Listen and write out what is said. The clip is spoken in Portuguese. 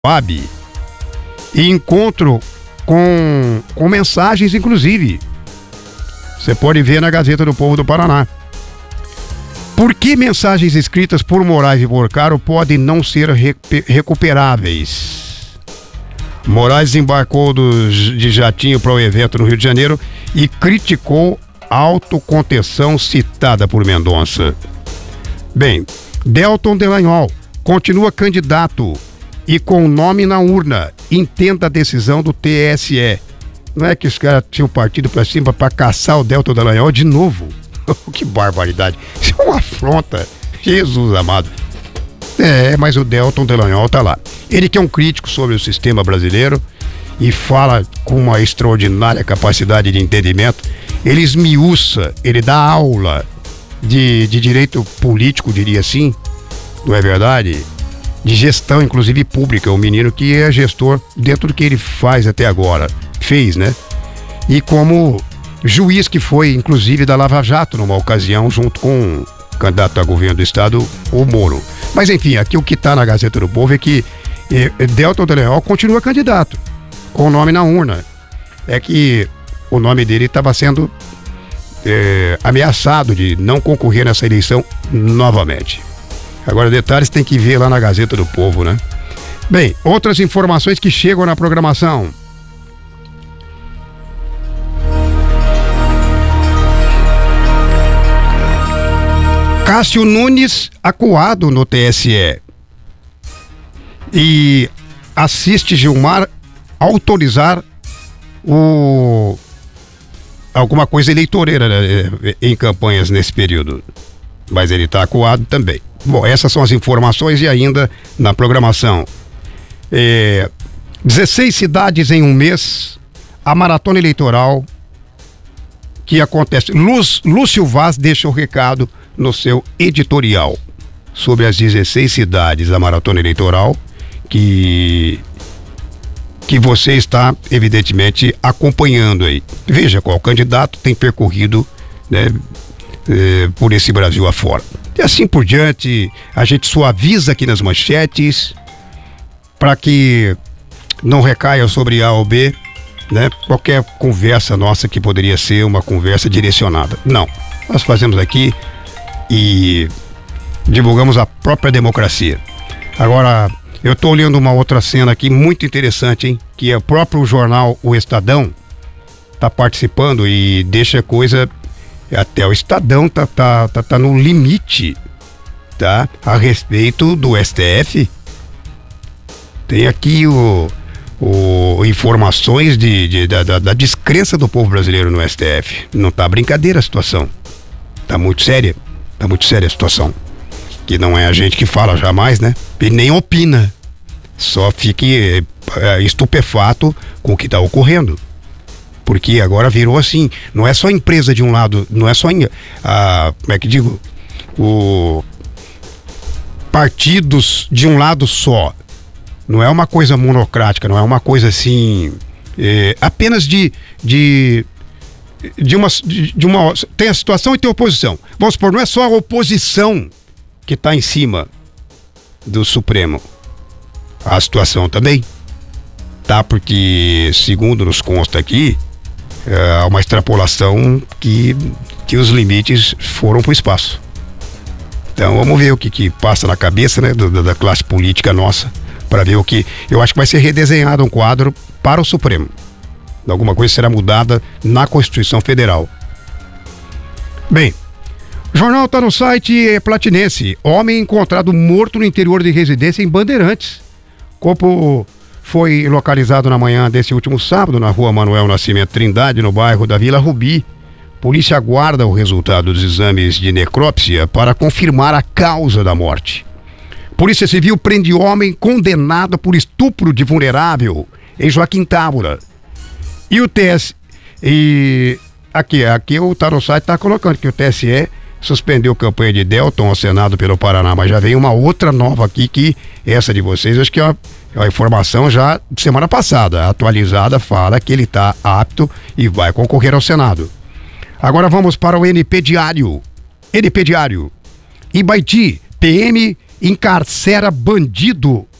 Coab e encontro com mensagens, inclusive. Você pode ver na Gazeta do Povo do Paraná. Por que mensagens escritas por Moraes e Porcaro podem não ser recuperáveis? Moraes embarcou de jatinho para o evento no Rio de Janeiro e criticou a autocontenção citada por Mendonça. Bem, Delton Dallagnol continua candidato e com nome na urna. Entenda a decisão do TSE. Não é que os caras tinham partido para cima para caçar o Delton Dallagnol de novo? Que barbaridade. Isso é uma afronta. Jesus amado. Mas o Delton Dallagnol tá lá. Ele que é um crítico sobre o sistema brasileiro e fala com uma extraordinária capacidade de entendimento. Ele esmiuça, ele dá aula de direito político, diria assim, não é verdade? De gestão, inclusive pública, um menino que é gestor dentro do que ele faz até agora, fez, né? E como juiz que foi, inclusive, da Lava Jato, numa ocasião, junto com o candidato a governo do estado, o Moro. Mas enfim, aqui o que está na Gazeta do Povo é que Delton Dallagnol continua candidato, com o nome na urna. É que o nome dele estava sendo ameaçado de não concorrer nessa eleição novamente. Agora, detalhes tem que ver lá na Gazeta do Povo, né? Bem, outras informações que chegam na programação. Cássio Nunes acuado no TSE e assiste Gilmar autorizar alguma coisa eleitoreira, né, em campanhas nesse período. Mas ele está acuado também. Bom, essas são as informações e ainda na programação. 16 cidades em um mês, a maratona eleitoral que acontece. Lúcio Vaz deixa o recado no seu editorial sobre as 16 cidades da maratona eleitoral que você está evidentemente acompanhando aí. Veja qual candidato tem percorrido, né, por esse Brasil afora. E assim por diante, a gente suaviza aqui nas manchetes para que não recaia sobre A ou B, né, qualquer conversa nossa que poderia ser uma conversa direcionada. Não, nós fazemos aqui e divulgamos a própria democracia. Agora, eu estou olhando uma outra cena aqui muito interessante, hein? Que é o próprio jornal O Estadão está participando e deixa coisa. Até o Estadão tá no limite, tá? A respeito do STF. Tem aqui informações da descrença do povo brasileiro no STF. Não tá brincadeira a situação. Tá muito séria. Tá muito séria a situação. Que não é a gente que fala jamais, né? E nem opina. Só fique estupefato com o que está ocorrendo. Porque agora virou assim, não é só empresa de um lado, não é só como é que digo? Partidos de um lado só. Não é uma coisa monocrática, não é uma coisa assim, apenas de uma. Tem a situação e tem a oposição. Vamos supor, não é só a oposição que está em cima do Supremo. A situação também. Tá? Porque, segundo nos consta aqui, há uma extrapolação que os limites foram para o espaço. Então vamos ver o que passa na cabeça, né, da classe política nossa, para ver o que. Eu acho que vai ser redesenhado um quadro para o Supremo. Alguma coisa será mudada na Constituição Federal. Bem, o jornal está no site Platinense. Homem encontrado morto no interior de residência em Bandeirantes. Corpo foi localizado na manhã desse último sábado na rua Manuel Nascimento Trindade, no bairro da Vila Rubi. Polícia aguarda o resultado dos exames de necrópsia para confirmar a causa da morte. Polícia Civil prende homem condenado por estupro de vulnerável em Joaquim Távora. E o TSE, aqui o tá no site, está colocando que o TSE suspendeu campanha de Delton ao Senado pelo Paraná, mas já vem uma outra nova aqui, que essa de vocês, acho que é a informação já de semana passada, atualizada, fala que ele está apto e vai concorrer ao Senado. Agora vamos para o NP Diário. NP Diário. Ibaiti, PM encarcera bandido